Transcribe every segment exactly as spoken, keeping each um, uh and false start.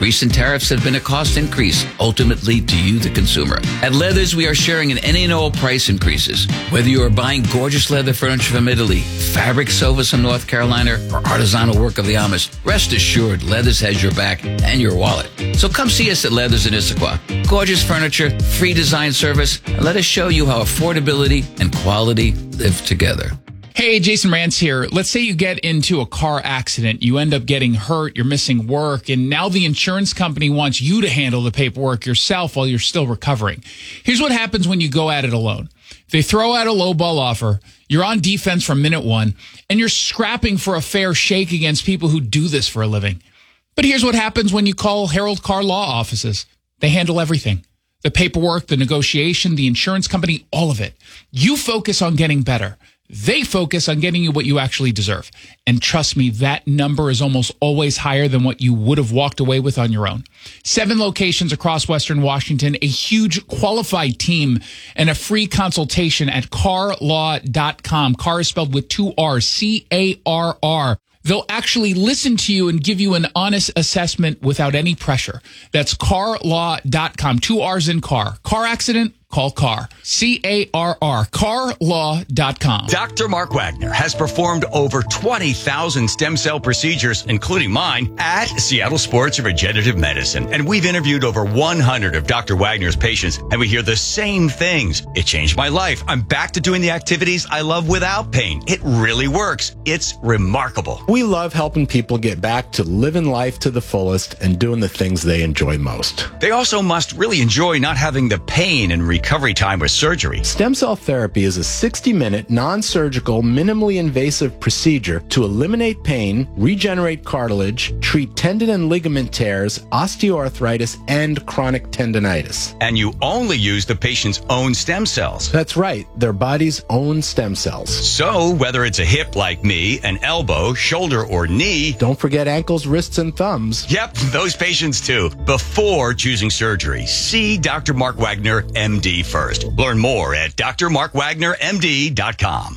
Recent tariffs have been a cost increase, ultimately to you, the consumer. At Leathers, we are sharing in any and all price increases. Whether you are buying gorgeous leather furniture from Italy, fabric sofas from North Carolina, or artisanal work of the Amish, rest assured Leathers has your back and your wallet. So come see us at Leathers in Issaquah. Gorgeous furniture, free design service, and let us show you how affordability and quality live together. Hey, Jason Rantz here. Let's say you get into a car accident. You end up getting hurt. You're missing work. And now the insurance company wants you to handle the paperwork yourself while you're still recovering. Here's what happens when you go at it alone. They throw out a lowball offer. You're on defense from minute one, and you're scrapping for a fair shake against people who do this for a living. But here's what happens when you call Harold Carr Law Offices. They handle everything. The paperwork, the negotiation, the insurance company, all of it. You focus on getting better. They focus on getting you what you actually deserve. And trust me, that number is almost always higher than what you would have walked away with on your own. Seven locations across Western Washington, a huge qualified team, and a free consultation at carr law dot com. Carr is spelled with two R's, C A R R. They'll actually listen to you and give you an honest assessment without any pressure. That's carr law dot com. Two R's in car. Car accident? Call Carr. C A R R. carr law dot com. Doctor Mark Wagner has performed over twenty thousand stem cell procedures, including mine, at Seattle Sports Regenerative Medicine. And we've interviewed over one hundred of Doctor Wagner's patients, and we hear the same things. It changed my life. I'm back to doing the activities I love without pain. It really works. It's remarkable. We love helping people get back to living life to the fullest and doing the things they enjoy most. They also must really enjoy not having the pain and recovery time with surgery. Stem cell therapy is a sixty-minute, non-surgical, minimally invasive procedure to eliminate pain, regenerate cartilage, treat tendon and ligament tears, osteoarthritis, and chronic tendonitis. And you only use the patient's own stem cells. That's right, their body's own stem cells. So, whether it's a hip like me, an elbow, shoulder, or knee... Don't forget ankles, wrists, and thumbs. Yep, those patients too. Before choosing surgery, see Doctor Mark Wagner, M D first. Learn more at d r mark wagner m d dot com.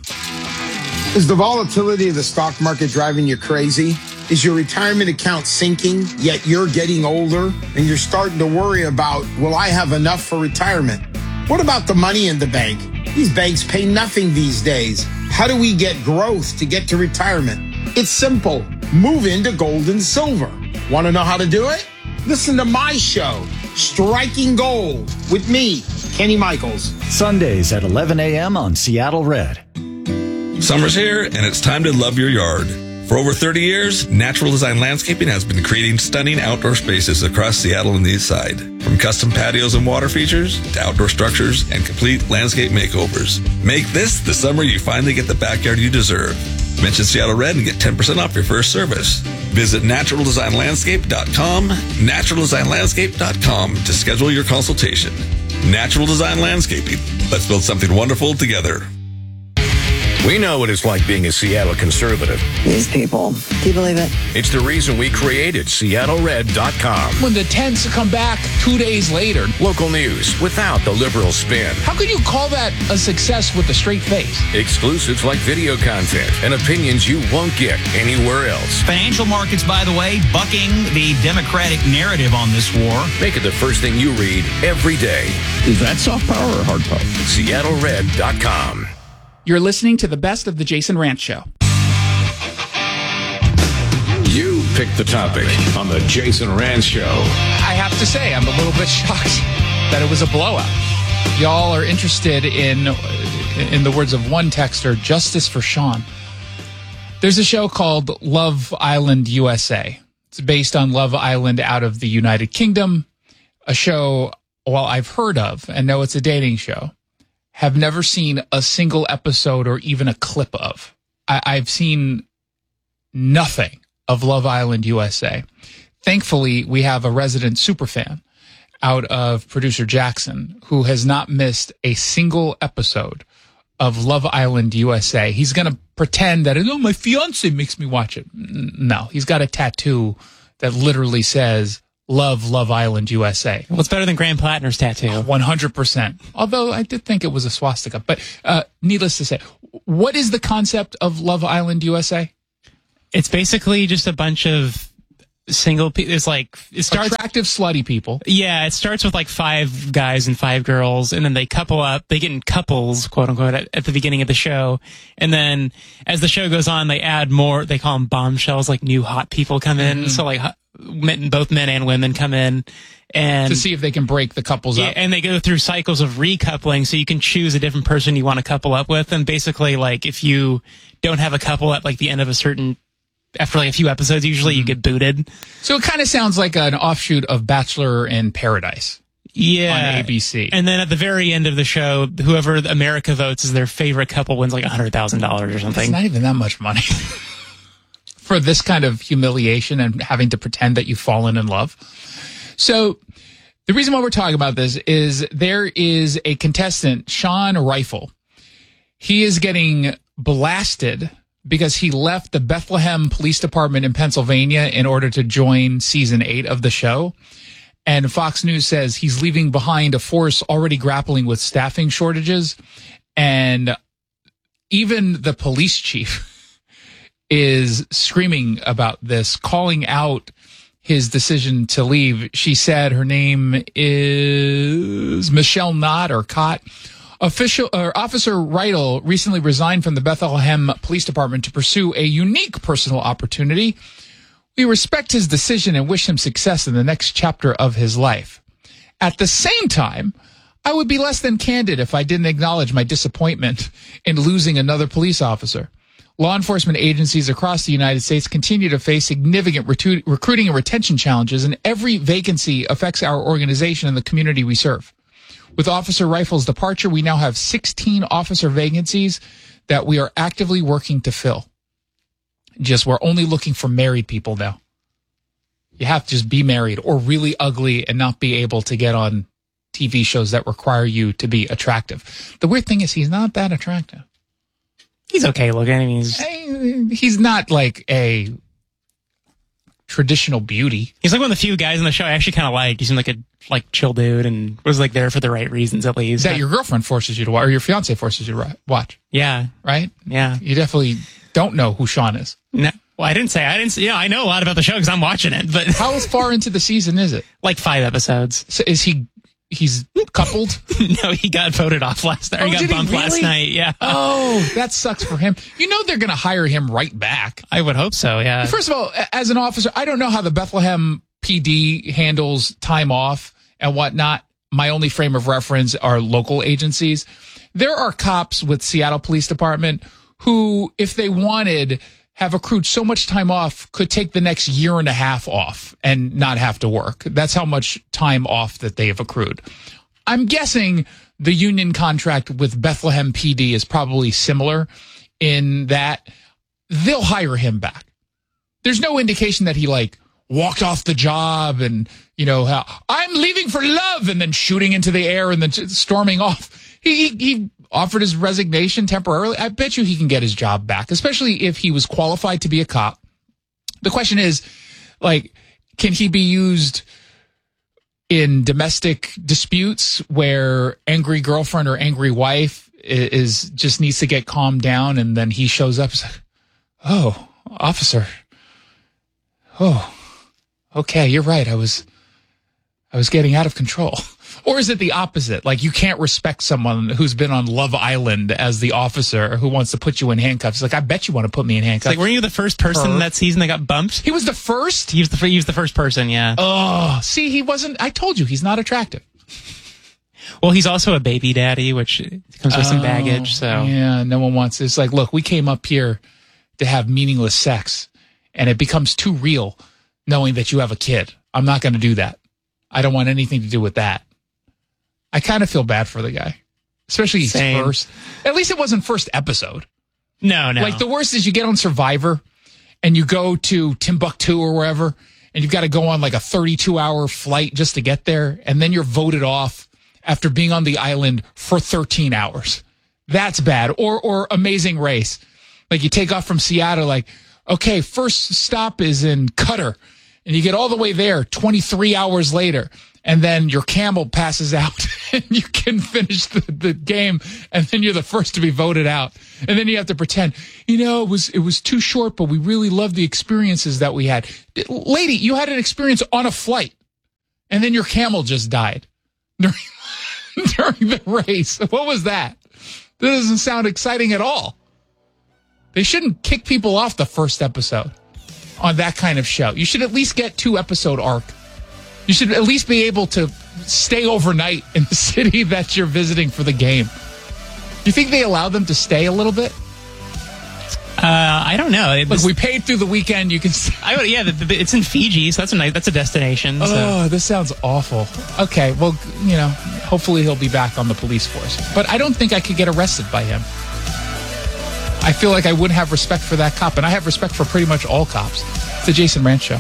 Is the volatility of the stock market driving you crazy? Is your retirement account sinking, yet you're getting older and you're starting to worry about, will I have enough for retirement? What about the money in the bank? These banks pay nothing these days. How do we get growth to get to retirement? It's simple. Move into gold and silver. Want to know how to do it? Listen to my show, Striking Gold, with me, Kenny Michaels. Sundays at eleven a.m. on Seattle Red. Summer's here, and it's time to love your yard. For over thirty years, Natural Design Landscaping has been creating stunning outdoor spaces across Seattle and the East Side. From custom patios and water features to outdoor structures and complete landscape makeovers. Make this the summer you finally get the backyard you deserve. Mention Seattle Red and get ten percent off your first service. Visit natural design landscape dot com, natural design landscape dot com to schedule your consultation. Natural Design Landscaping. Let's build something wonderful together. We know what it's like being a Seattle conservative. These people. Do you believe it? It's the reason we created Seattle Red dot com. When the tents come back two days later. Local news without the liberal spin. How could you call that a success with a straight face? Exclusives like video content and opinions you won't get anywhere else. Financial markets, by the way, bucking the Democratic narrative on this war. Make it the first thing you read every day. Is that soft power or hard power? Seattle Red dot com. You're listening to the best of the Jason Rantz Show. You picked the topic on the Jason Rantz Show. I have to say, I'm a little bit shocked that it was a blowout. Y'all are interested in, in the words of one texter, justice for Sean. There's a show called Love Island U S A. It's based on Love Island out of the United Kingdom, a show, well, I've heard of and know it's a dating show. Have never seen a single episode or even a clip of. I, I've seen nothing of Love Island U S A. Thankfully, we have a resident superfan out of producer Jackson who has not missed a single episode of Love Island U S A. He's going to pretend that, oh, my fiance makes me watch it. No, he's got a tattoo that literally says, Love, Love Island U S A. What's better than Graham Plattner's tattoo? one hundred percent. Although I did think it was a swastika. But uh, needless to say, what is the concept of Love Island U S A? It's basically just a bunch of single people. It's like, it starts. Attractive, slutty people. Yeah, it starts with like five guys and five girls, and then they couple up. They get in couples, quote unquote, at, at the beginning of the show. And then as the show goes on, they add more, they call them bombshells, like new hot people come in. Mm-hmm. So like men, both men and women come in. And to see if they can break the couples yeah, up. And they go through cycles of recoupling, so you can choose a different person you want to couple up with. And basically, like, if you don't have a couple at like the end of a certain, after like a few episodes, usually mm-hmm. you get booted. So it kind of sounds like an offshoot of Bachelor in Paradise. Yeah. On A B C. And then at the very end of the show, whoever America votes as their favorite couple wins like one hundred thousand dollars or something. It's not even that much money. For this kind of humiliation and having to pretend that you've fallen in love. So the reason why we're talking about this is there is a contestant, Sean Rifle. He is getting blasted because he left the Bethlehem Police Department in Pennsylvania in order to join season eight of the show. And Fox News says he's leaving behind a force already grappling with staffing shortages. And even the police chief is screaming about this, calling out his decision to leave. She said her name is Michelle Knott or Cott. Official or Officer Reitel recently resigned from the Bethlehem Police Department to pursue a unique personal opportunity. We respect his decision and wish him success in the next chapter of his life. At the same time, I would be less than candid if I didn't acknowledge my disappointment in losing another police officer. Law enforcement agencies across the United States continue to face significant retu- recruiting and retention challenges, and every vacancy affects our organization and the community we serve. With Officer Rifle's departure, we now have sixteen officer vacancies that we are actively working to fill. Just we're only looking for married people now. You have to just be married or really ugly and not be able to get on T V shows that require you to be attractive. The weird thing is he's not that attractive. He's okay looking. I mean, he's, he's not like a traditional beauty. He's like one of the few guys in the show I actually kind of liked. He seemed like a like chill dude and was like there for the right reasons at least. That your girlfriend forces you to watch, or your fiance forces you to watch. Yeah. Right? Yeah. You definitely don't know who Sean is. No. Well, I didn't say. I didn't say. Yeah, I know a lot about the show because I'm watching it. But how far into the season is it? Like five episodes. So is he... He's coupled? No, he got voted off last night. Oh, he got bumped he really? last night, yeah. Oh, that sucks for him. You know they're going to hire him right back. I would hope so, yeah. First of all, as an officer, I don't know how the Bethlehem P D handles time off and whatnot. My only frame of reference are local agencies. There are cops with Seattle Police Department who, if they wanted, have accrued so much time off, could take the next year and a half off and not have to work. That's how much time off that they have accrued. I'm guessing the union contract with Bethlehem P D is probably similar in that they'll hire him back. There's no indication that he like walked off the job and, you know, how I'm leaving for love and then shooting into the air and then storming off. He, he offered his resignation temporarily. I bet you he can get his job back, especially if he was qualified to be a cop. The question is, like, can he be used in domestic disputes where angry girlfriend or angry wife is just needs to get calmed down and then he shows up and says, oh, officer. Oh, okay, you're right. I was, I was getting out of control. Or is it the opposite? Like you can't respect someone who's been on Love Island as the officer who wants to put you in handcuffs. It's like, I bet you want to put me in handcuffs. It's like, weren't you the first person Her. that season that got bumped? He was the first? He was the, he was the first person, yeah. Oh, see, he wasn't, I told you, he's not attractive. Well, he's also a baby daddy, which comes with oh, some baggage, so. Yeah, no one wants, it's like, look, we came up here to have meaningless sex, and it becomes too real knowing that you have a kid. I'm not going to do that. I don't want anything to do with that. I kind of feel bad for the guy, especially his Same. first. At least it wasn't first episode. No, no. Like the worst is you get on Survivor and you go to Timbuktu or wherever, and you've got to go on like a thirty-two hour flight just to get there, and then you're voted off after being on the island for thirteen hours. That's bad. Or or Amazing Race, like you take off from Seattle, like okay, first stop is in Qatar. and you get all the way there twenty-three hours later, and then your camel passes out and you can finish the, the game, and then you're the first to be voted out. And then you have to pretend, you know, it was, it was too short, but we really loved the experiences that we had. Lady, you had an experience on a flight, and then your camel just died during, during the race. What was that? That doesn't sound exciting at all. They shouldn't kick people off the first episode on that kind of show. You should at least get two episode arc. You should at least be able to stay overnight in the city that you're visiting for the game. You think they allow them to stay a little bit? Uh, I don't know. Look, we paid through the weekend. You can. I would, yeah, the, the, it's in Fiji, so that's a nice. That's a destination. So. Oh, this sounds awful. Okay, well, you know, hopefully he'll be back on the police force. But I don't think I could get arrested by him. I feel like I wouldn't have respect for that cop, and I have respect for pretty much all cops. It's the Jason Ranch Show.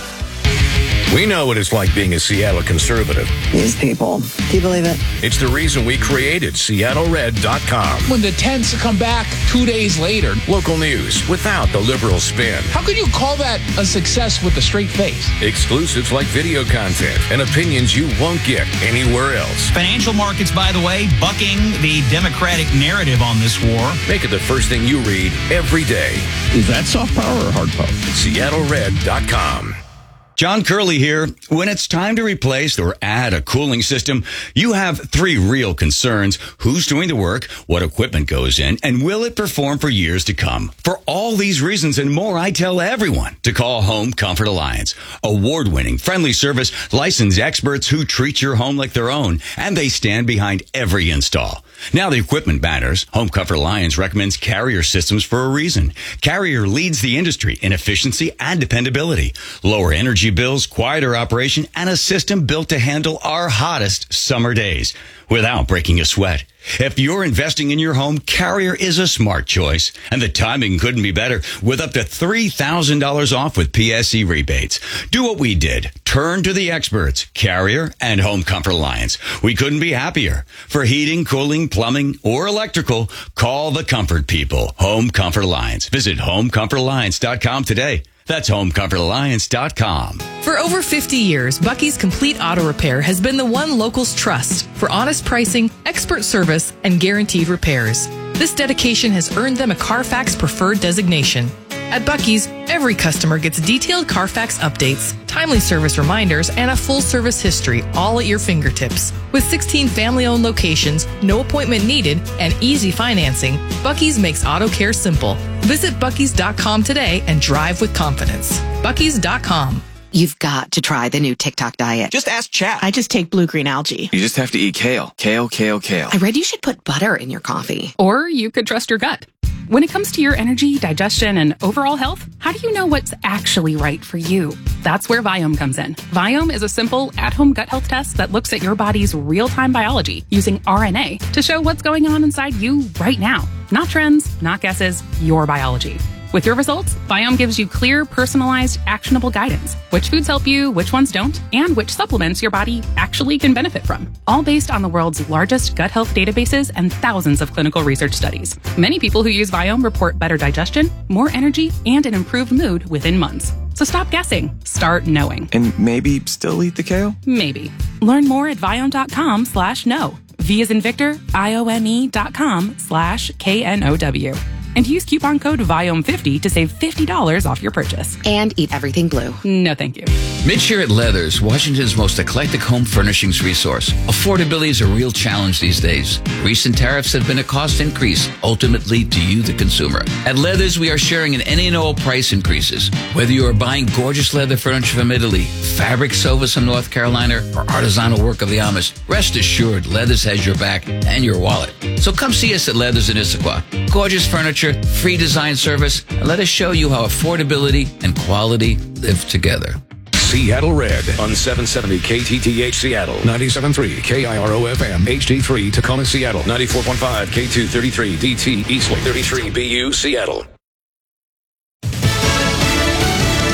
We know what it's like being a Seattle conservative. These people. Do you believe it? It's the reason we created Seattle Red dot com. When the tents come back two days later. Local news without the liberal spin. How could you call that a success with a straight face? Exclusives like video content and opinions you won't get anywhere else. Financial markets, by the way, bucking the Democratic narrative on this war. Make it the first thing you read every day. Is that soft power or hard power? Seattle Red dot com. John Curley here. When it's time to replace or add a cooling system, you have three real concerns. Who's doing the work? What equipment goes in? And will it perform for years to come? For all these reasons and more, I tell everyone to call Home Comfort Alliance. Award-winning, friendly service, licensed experts who treat your home like their own, and they stand behind every install. Now the equipment matters. Home Comfort Alliance recommends Carrier systems for a reason. Carrier leads the industry in efficiency and dependability. Lower energy bills, quieter operation, and a system built to handle our hottest summer days without breaking a sweat. If you're investing in your home, Carrier is a smart choice, and the timing couldn't be better with up to three thousand dollars off with P S E rebates. Do what we did. Turn to the experts, Carrier and Home Comfort Alliance. We couldn't be happier. For heating, cooling, plumbing, or electrical, call the comfort people. Home Comfort Alliance. Visit home comfort alliance dot com today. That's home comfort alliance dot com. For over fifty years, Bucky's Complete Auto Repair has been the one locals trust for honest pricing, expert service, and guaranteed repairs. This dedication has earned them a Carfax Preferred designation. At Bucky's, every customer gets detailed Carfax updates, timely service reminders, and a full service history, all at your fingertips. With sixteen family-owned locations, no appointment needed, and easy financing, Bucky's makes auto care simple. Visit buckys dot com today and drive with confidence. buckys dot com. You've got to try the new TikTok diet. Just ask chat. I just take blue-green algae. You just have to eat kale. Kale, kale, kale. I read you should put butter in your coffee. Or you could trust your gut. When it comes to your energy, digestion, and overall health, how do you know what's actually right for you? That's where Viome comes in. Viome is a simple, at-home gut health test that looks at your body's real-time biology using R N A to show what's going on inside you right now. Not trends, not guesses, your biology. With your results, Viome gives you clear, personalized, actionable guidance. Which foods help you, which ones don't, and which supplements your body actually can benefit from. All based on the world's largest gut health databases and thousands of clinical research studies. Many people who use Viome report better digestion, more energy, and an improved mood within months. So stop guessing. Start knowing. And maybe still eat the kale? Maybe. Learn more at viome.com slash no. V as in Victor, I O M E dot com slash K N O W. And use coupon code Viome fifty to save fifty dollars off your purchase. And eat everything blue. No, thank you. Midshare at Leathers, Washington's most eclectic home furnishings resource. Affordability is a real challenge these days. Recent tariffs have been a cost increase, ultimately to you, the consumer. At Leathers, we are sharing in any and all price increases. Whether you are buying gorgeous leather furniture from Italy, fabric sofas from North Carolina, or artisanal work of the Amish, rest assured Leathers has your back and your wallet. So come see us at Leathers in Issaquah. Gorgeous furniture, free design service, and let us show you how affordability and quality live together. Seattle Red on seven seventy K T T H Seattle, ninety-seven point three K I R O F M, H D three Tacoma Seattle, ninety-four point five K two thirty-three D T Eastway thirty-three B U Seattle.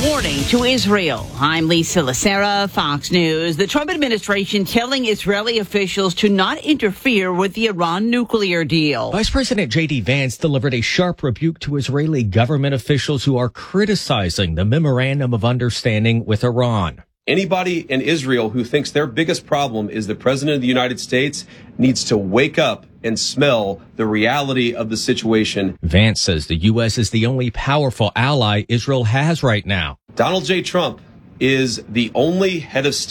warning to Israel. I'm Lisa Lacera, Fox News. The Trump administration telling Israeli officials to not interfere with the Iran nuclear deal. Vice President J D. Vance delivered a sharp rebuke to Israeli government officials who are criticizing the memorandum of understanding with Iran. Anybody in Israel who thinks their biggest problem is the president of the United States needs to wake up and smell the reality of the situation. Vance says the U S is the only powerful ally Israel has right now. Donald J. Trump is the only head of state